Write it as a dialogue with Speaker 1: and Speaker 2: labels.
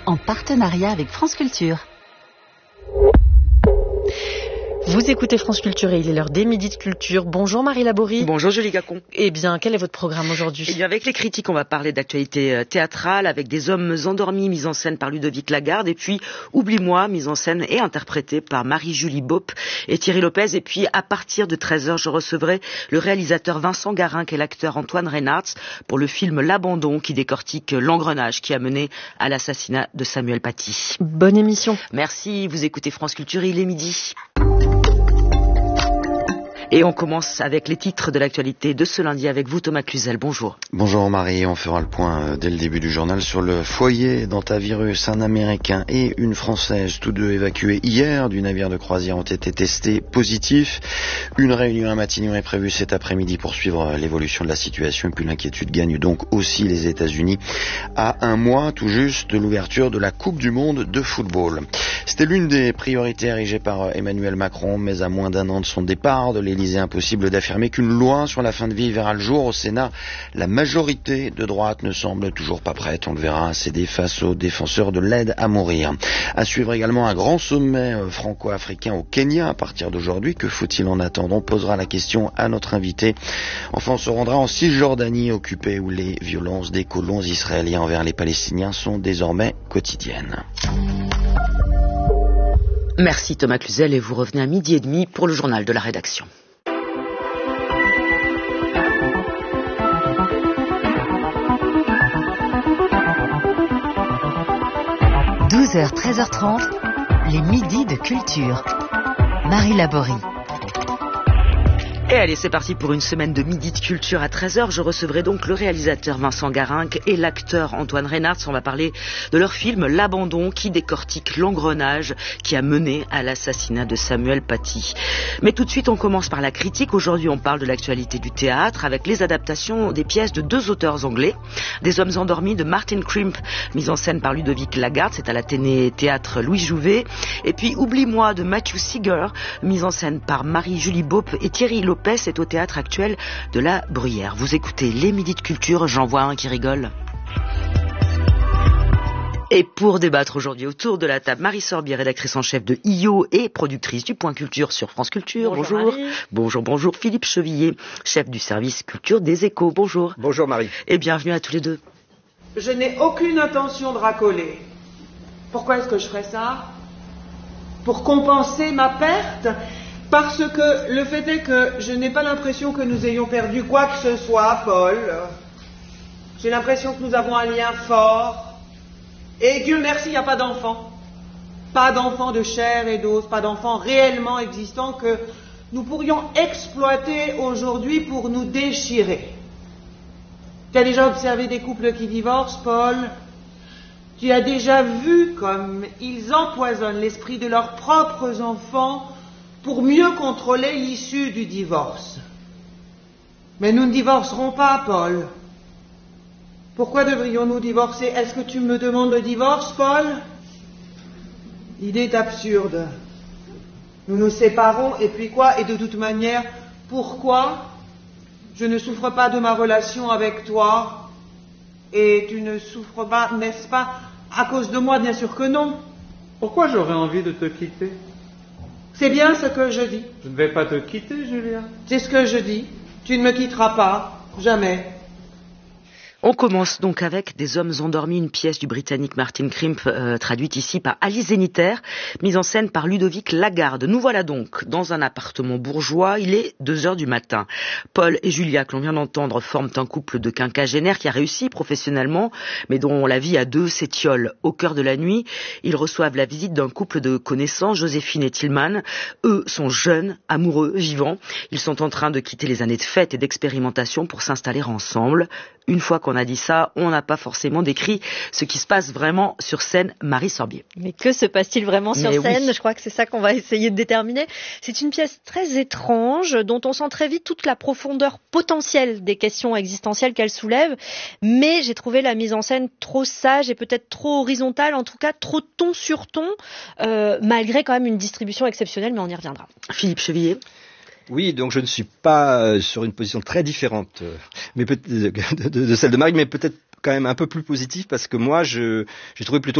Speaker 1: en partenariat avec France Culture. Vous écoutez France Culture et il est l'heure des Midis de Culture. Bonjour Marie Laborie.
Speaker 2: Bonjour Julie Gacon.
Speaker 1: Eh bien, quel est votre programme aujourd'hui ?
Speaker 2: Eh bien, avec les critiques, on va parler d'actualité théâtrale, avec des hommes endormis, mise en scène par Ludovic Lagarde, et puis Oublie-moi, mise en scène et interprétée par Marie-Julie Beaup et Thierry Lopez. Et puis, à partir de 13h, je recevrai le réalisateur Vincent Garinck et l'acteur Antoine Reynards pour le film L'Abandon, qui décortique l'engrenage qui a mené à l'assassinat de Samuel Paty.
Speaker 1: Bonne émission.
Speaker 2: Merci, vous écoutez France Culture, il est midi. Et on commence avec les titres de l'actualité de ce lundi avec vous, Thomas Cluzel. Bonjour.
Speaker 3: Bonjour Marie, on fera le point dès le début du journal sur le foyer d'hantavirus. Un Américain et une Française, tous deux évacués hier du navire de croisière, ont été testés positifs. Une réunion à Matignon est prévue cet après-midi pour suivre l'évolution de la situation. Et puis l'inquiétude gagne donc aussi les États-Unis à un mois tout juste de l'ouverture de la Coupe du Monde de football. C'était l'une des priorités érigées par Emmanuel Macron, mais à moins d'un an de son départ de l'Élysée, impossible d'affirmer qu'une loi sur la fin de vie verra le jour. Au Sénat, la majorité de droite ne semble toujours pas prête, on le verra, à céder face aux défenseurs de l'aide à mourir. À suivre également un grand sommet franco-africain au Kenya à partir d'aujourd'hui. Que faut-il en attendre ? On posera la question à notre invité. Enfin, on se rendra en Cisjordanie occupée où les violences des colons israéliens envers les Palestiniens sont désormais quotidiennes.
Speaker 2: Merci Thomas Cluzel et vous revenez à 12h30 pour le journal de la rédaction.
Speaker 1: – 12h, 13h30, les Midis de Culture. Marie Laborie.
Speaker 2: Et allez, c'est parti pour une semaine de Midi de Culture à 13h. Je recevrai donc le réalisateur Vincent Garinck et l'acteur Antoine Reynards. On va parler de leur film L'Abandon qui décortique l'engrenage qui a mené à l'assassinat de Samuel Paty. Mais tout de suite, on commence par la critique. Aujourd'hui, on parle de l'actualité du théâtre avec les adaptations des pièces de deux auteurs anglais. Des hommes endormis de Martin Crimp, mise en scène par Ludovic Lagarde, c'est à l'Athénée Théâtre Louis Jouvet. Et puis Oublie-moi de Matthew Seeger, mise en scène par Marie-Julie Beaup et Thierry Lopez. C'est au Théâtre Actuel de la Bruyère. Vous écoutez les Midis de Culture, j'en vois un qui rigole. Et pour débattre aujourd'hui autour de la table, Marie Sorbier, rédactrice en chef de IO et productrice du Point Culture sur France Culture.
Speaker 4: Bonjour.
Speaker 2: Bonjour. Philippe Chevillier, chef du service culture des Échos. Bonjour.
Speaker 4: Bonjour Marie.
Speaker 2: Et bienvenue à tous les deux.
Speaker 5: Je n'ai aucune intention de racoler. Pourquoi est-ce que je ferais ça ? Pour compenser ma perte ? Parce que le fait est que je n'ai pas l'impression que nous ayons perdu quoi que ce soit, Paul. J'ai l'impression que nous avons un lien fort. Et Dieu merci, il n'y a pas d'enfants. Pas d'enfants de chair et d'os, pas d'enfants réellement existants que nous pourrions exploiter aujourd'hui pour nous déchirer. Tu as déjà observé des couples qui divorcent, Paul ? Tu as déjà vu comme ils empoisonnent l'esprit de leurs propres enfants pour mieux contrôler l'issue du divorce. Mais nous ne divorcerons pas, Paul. Pourquoi devrions-nous divorcer ? Est-ce que tu me demandes le divorce, Paul ? L'idée est absurde. Nous nous séparons, et puis quoi ? Et de toute manière, pourquoi ? Je ne souffre pas de ma relation avec toi, et tu ne souffres pas, n'est-ce pas, à cause de moi ? Bien sûr que non.
Speaker 4: Pourquoi j'aurais envie de te quitter ?
Speaker 5: C'est bien ce que je dis.
Speaker 4: Je ne vais pas te quitter, Julien.
Speaker 5: C'est ce que je dis. Tu ne me quitteras pas. Jamais.
Speaker 2: On commence donc avec Des hommes endormis, une pièce du Britannique Martin Crimp, traduite ici par Alice Zeniter, mise en scène par Ludovic Lagarde. Nous voilà donc dans un appartement bourgeois, il est 2h du matin. Paul et Julia, que l'on vient d'entendre, forment un couple de quinquagénaires qui a réussi professionnellement, mais dont la vie à deux s'étiole. Au cœur de la nuit, ils reçoivent la visite d'un couple de connaissances, Joséphine et Tillman. Eux sont jeunes, amoureux, vivants. Ils sont en train de quitter les années de fête et d'expérimentation pour s'installer ensemble. Une fois qu'on a dit ça, on n'a pas forcément décrit ce qui se passe vraiment sur scène. Marie Sorbier.
Speaker 6: Mais que se passe-t-il vraiment sur scène ? Oui. Je crois que c'est ça qu'on va essayer de déterminer. C'est une pièce très étrange dont on sent très vite toute la profondeur potentielle des questions existentielles qu'elle soulève. Mais j'ai trouvé la mise en scène trop sage et peut-être trop horizontale, en tout cas trop ton sur ton, malgré quand même une distribution exceptionnelle, mais on y reviendra.
Speaker 2: Philippe Chevillier.
Speaker 4: Oui, donc je ne suis pas sur une position très différente mais de celle de Marie, mais peut-être quand même un peu plus positive parce que moi, j'ai trouvé plutôt